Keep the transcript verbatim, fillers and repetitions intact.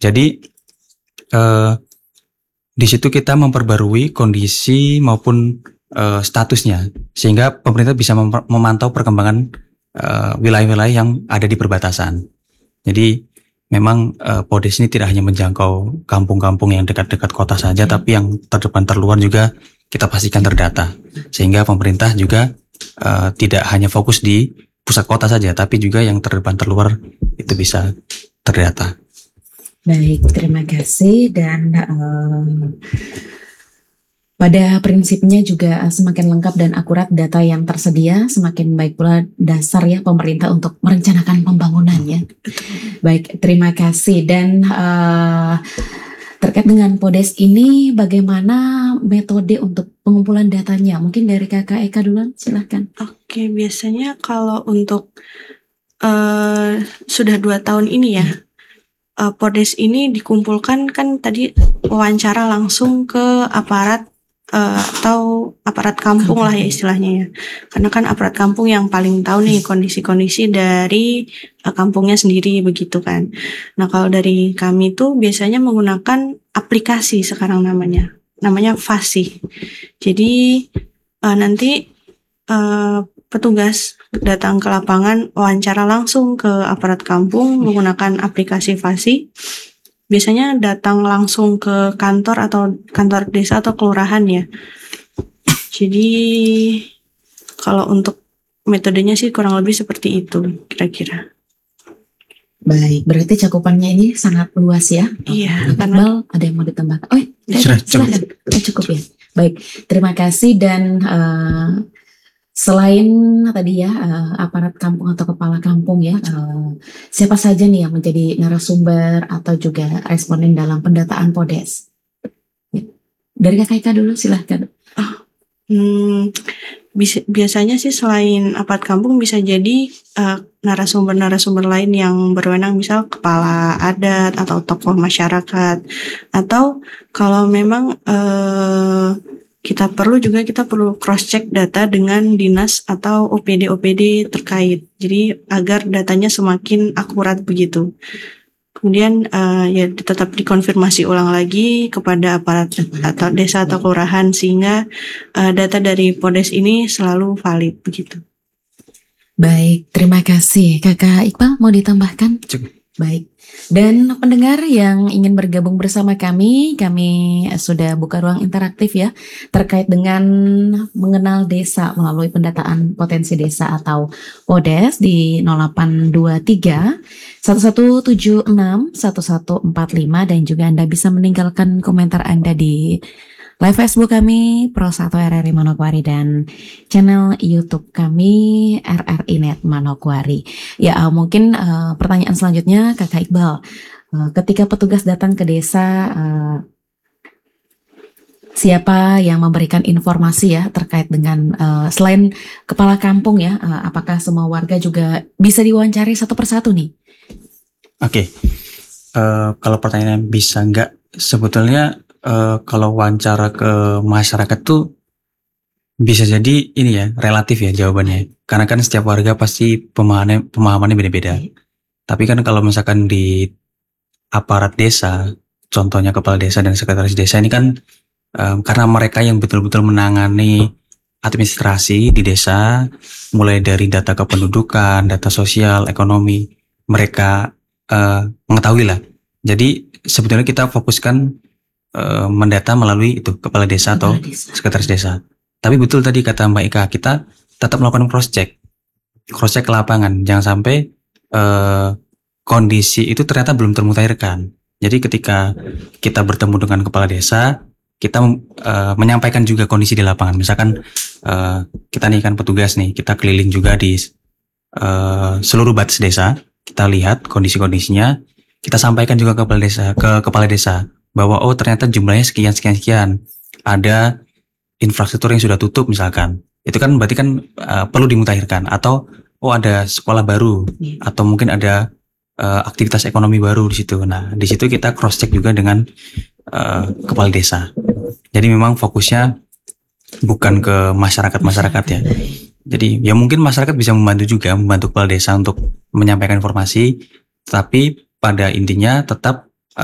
Jadi uh, di situ kita memperbarui kondisi maupun uh, statusnya, sehingga pemerintah bisa mem- memantau perkembangan uh, wilayah-wilayah yang ada di perbatasan. Jadi memang uh, Podes ini tidak hanya menjangkau kampung-kampung yang dekat-dekat kota saja, hmm. tapi yang terdepan terluar juga kita pastikan terdata, sehingga pemerintah juga uh, tidak hanya fokus di pusat kota saja, tapi juga yang terdepan terluar itu bisa terdata. Baik, terima kasih. Dan uh, pada prinsipnya juga semakin lengkap dan akurat data yang tersedia, semakin baik pula dasar ya pemerintah untuk merencanakan pembangunan ya. Baik, terima kasih. Dan uh, terkait dengan Podes ini, bagaimana metode untuk pengumpulan datanya? Mungkin dari Kakak Eka dulu, silahkan. Oke, biasanya kalau untuk uh, sudah dua tahun ini ya, hmm. uh, Podes ini dikumpulkan kan tadi wawancara langsung ke aparat uh, atau aparat kampung lah ya istilahnya ya. Karena kan aparat kampung yang paling tahu nih kondisi-kondisi dari uh, kampungnya sendiri begitu kan. Nah kalau dari kami tuh biasanya menggunakan aplikasi sekarang namanya, namanya Fasih. Jadi uh, nanti uh, petugas datang ke lapangan wawancara langsung ke aparat kampung menggunakan aplikasi Fasih. Biasanya datang langsung ke kantor atau kantor desa atau kelurahan ya. Jadi kalau untuk metodenya sih kurang lebih seperti itu kira-kira. Baik, berarti cakupannya ini sangat luas ya. Iya. Karena Iqbal, ada yang mau ditambahkan? Oh, ya, silakan. Cukup. cukup ya. Baik, terima kasih. Dan uh, selain tadi ya uh, aparat kampung atau kepala kampung ya, uh, siapa saja nih yang menjadi narasumber atau juga responden dalam pendataan Podes? Ya. Dari Kak Eka dulu, silahkan. Oh, hmm, bisa, biasanya sih selain aparat kampung bisa jadi uh, narasumber-narasumber lain yang berwenang, misal kepala adat atau tokoh masyarakat, atau kalau memang uh, kita perlu juga kita perlu cross check data dengan dinas atau O P D O P D terkait. Jadi agar datanya semakin akurat begitu. Kemudian uh, ya tetap dikonfirmasi ulang lagi kepada aparat atau desa atau kelurahan sehingga uh, data dari Podes ini selalu valid begitu. Baik, terima kasih. Kakak Iqbal mau ditambahkan? Cukup. Baik. Dan pendengar yang ingin bergabung bersama kami, kami sudah buka ruang interaktif ya terkait dengan mengenal desa melalui pendataan potensi desa atau Podes di nol delapan dua tiga satu satu tujuh enam satu satu empat lima, dan juga Anda bisa meninggalkan komentar Anda di live Facebook kami Pro satu R R I Manokwari dan channel YouTube kami R R I Net Manokwari. Ya uh, mungkin uh, pertanyaan selanjutnya Kakak Iqbal, uh, ketika petugas datang ke desa, uh, siapa yang memberikan informasi ya terkait dengan uh, selain kepala kampung ya, uh, apakah semua warga juga bisa diwawancari satu persatu nih? Oke, okay. uh, kalau pertanyaan bisa nggak, sebetulnya Uh, kalau wawancara ke masyarakat tuh bisa jadi ini ya relatif ya jawabannya, karena kan setiap warga pasti pemahamannya pemahamannya beda-beda. Tapi kan kalau misalkan di aparat desa, contohnya kepala desa dan sekretaris desa ini kan um, karena mereka yang betul-betul menangani administrasi di desa, mulai dari data kependudukan, data sosial, ekonomi, mereka uh, mengetahui lah. Jadi sebetulnya kita fokuskan mendata melalui itu kepala desa atau sekretaris desa. Tapi betul tadi kata Mbak Ika, kita tetap melakukan cross check, cross check ke lapangan, jangan sampai uh, kondisi itu ternyata belum termutakhirkan. Jadi ketika kita bertemu dengan kepala desa, kita uh, menyampaikan juga kondisi di lapangan. Misalkan uh, kita nih kan petugas nih, kita keliling juga di uh, seluruh batas desa, kita lihat kondisi-kondisinya, kita sampaikan juga ke kepala desa, ke kepala desa. Bahwa oh ternyata jumlahnya sekian sekian sekian, ada infrastruktur yang sudah tutup misalkan, itu kan berarti kan uh, perlu dimutakhirkan, atau oh ada sekolah baru, atau mungkin ada uh, aktivitas ekonomi baru di situ. Nah di situ kita cross check juga dengan uh, kepala desa. Jadi memang fokusnya bukan ke masyarakat masyarakat ya. Jadi ya mungkin masyarakat bisa membantu juga, membantu kepala desa untuk menyampaikan informasi, tapi pada intinya tetap